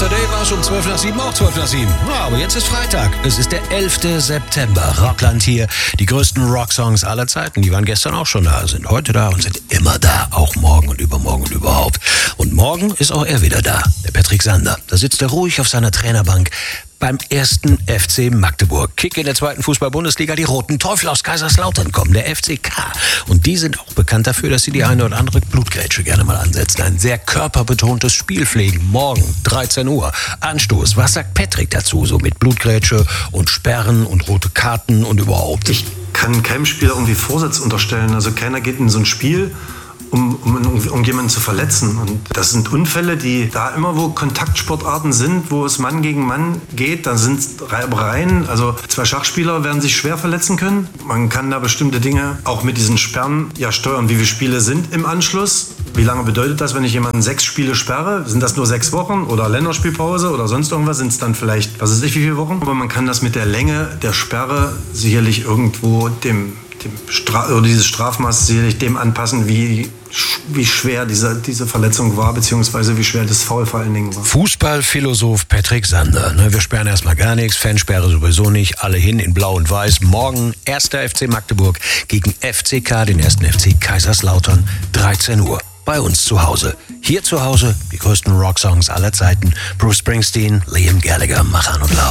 Yesterday war es um 7:12, auch 7:12. Ja, aber jetzt ist Freitag. Es ist der 11. September. Rockland hier. Die größten Rocksongs aller Zeiten. Die waren gestern auch schon da, sind heute da und sind immer da. Auch morgen und übermorgen und überhaupt. Und morgen ist auch er wieder da. Der Patrick Sander. Da sitzt er ruhig auf seiner Trainerbank beim 1. FC Magdeburg. Kick in der 2. Fußball-Bundesliga. Die Roten Teufel aus Kaiserslautern kommen, der FCK. Und die sind auch bekannt dafür, dass sie die eine oder andere Blutgrätsche gerne mal ansetzen. Ein sehr körperbetontes Spiel pflegen. Morgen, 13 Uhr. Anstoß. Was sagt Patrick dazu? So mit Blutgrätsche und Sperren und rote Karten und überhaupt. Ich kann keinem Spieler irgendwie Vorsatz unterstellen. Also keiner geht in so ein Spiel, um jemanden zu verletzen. Und das sind Unfälle, die da immer, wo Kontaktsportarten sind, wo es Mann gegen Mann geht, da sind Reibereien. Also 2 Schachspieler werden sich schwer verletzen können. Man kann da bestimmte Dinge auch mit diesen Sperren ja steuern, wie viele Spiele sind im Anschluss. Wie lange bedeutet das, wenn ich jemanden 6 Spiele sperre? Sind das nur 6 Wochen oder Länderspielpause oder sonst irgendwas? Sind es dann vielleicht, was weiß ich, wie viele Wochen? Aber man kann das mit der Länge der Sperre sicherlich irgendwo dieses Strafmaß sicherlich dem anpassen, wie schwer diese Verletzung war, beziehungsweise wie schwer das Foul vor allen Dingen war. Fußballphilosoph Patrick Sander. Wir sperren erstmal gar nichts, Fansperre sowieso nicht, alle hin in Blau und Weiß. Morgen 1. FC Magdeburg gegen FCK, den 1. FC Kaiserslautern, 13 Uhr. Bei uns zu Hause. Hier zu Hause die größten Rocksongs aller Zeiten. Bruce Springsteen, Liam Gallagher, Mach an und Lauf.